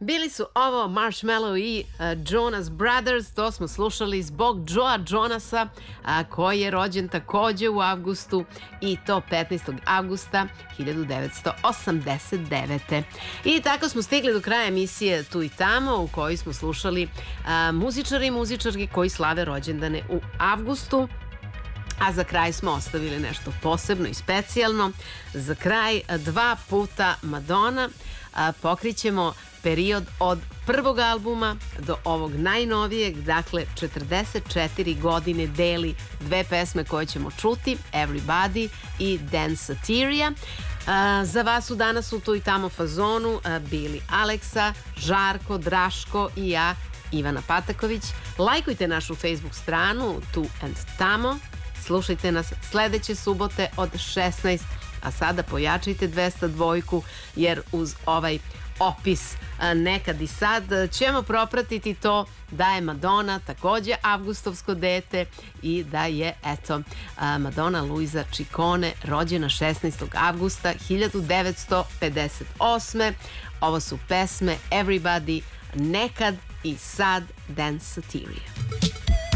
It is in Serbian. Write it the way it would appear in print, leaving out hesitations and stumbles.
Bili su ovo Marshmello i Jonas Brothers, to smo slušali zbog Joea Jonasa koji je rođen takođe u avgustu i to 15. avgusta 1989. I tako smo stigli do kraja emisije Tu i tamo u kojoj smo slušali muzičari i muzičarke koji slave rođendane u avgustu. A za kraj smo ostavili nešto posebno i specijalno. Za kraj 2 puta Madonna. Pokrićemo period od prvog albuma do ovog najnovijeg, dakle 44 godine deli 2 pesme koje ćemo čuti, Everybody i Danceteria. Za vas su danas u Tu i tamo fazonu bili Aleksa, Žarko, Draško i ja, Ivana Pataković. Lajkujte našu Facebook stranu Tu and Tamo. Slušajte nas sledeće subote od 16, a sada pojačajte 202 jer uz ovaj opis nekad i sad ćemo propratiti to da je Madonna takođe avgustovsko dete i da je, eto, Madonna Luisa Ciccone rođena 16. avgusta 1958. Ovo su pesme Everybody, Nekad i sad Danceteria.